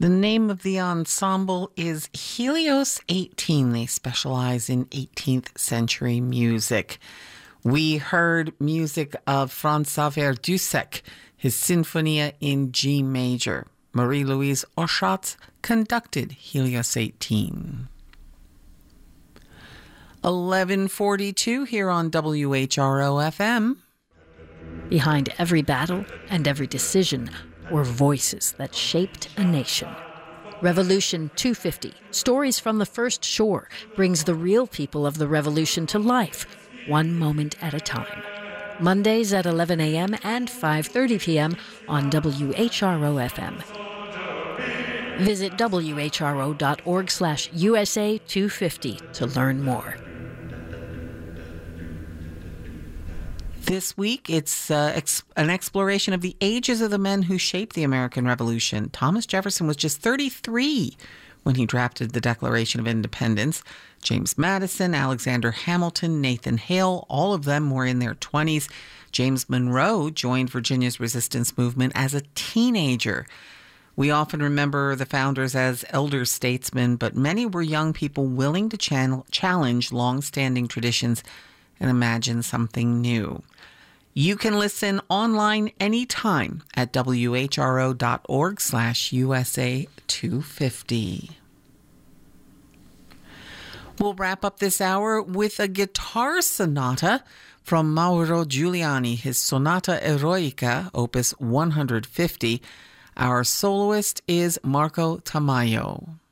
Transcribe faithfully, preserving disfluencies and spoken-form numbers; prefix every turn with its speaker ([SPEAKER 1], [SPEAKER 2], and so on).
[SPEAKER 1] The name of the ensemble is Helios eighteen. They specialize in eighteenth century music. We heard music of Franz-Xaver Dussek, his Sinfonia in G major. Marie-Louise Oschatz conducted Helios eighteen. eleven forty-two here on W H R O F M.
[SPEAKER 2] Behind every battle and every decision were voices that shaped a nation. Revolution two fifty, Stories from the First Shore, brings the real people of the revolution to life, one moment at a time. Mondays at eleven a.m. and five thirty p.m. on W H R O F M. Visit W H R O dot org slash U S A two fifty to learn more.
[SPEAKER 1] This week, it's uh, ex- an exploration of the ages of the men who shaped the American Revolution. Thomas Jefferson was just thirty-three when he drafted the Declaration of Independence. James Madison, Alexander Hamilton, Nathan Hale, all of them were in their twenties. James Monroe joined Virginia's resistance movement as a teenager. We often remember the founders as elder statesmen, but many were young people willing to channel- challenge long-standing traditions and imagine something new. You can listen online anytime at W H R O dot org slash U S A two fifty. We'll wrap up this hour with a guitar sonata from Mauro Giuliani, his Sonata Eroica, opus one hundred fifty. Our soloist is Marco Tamayo.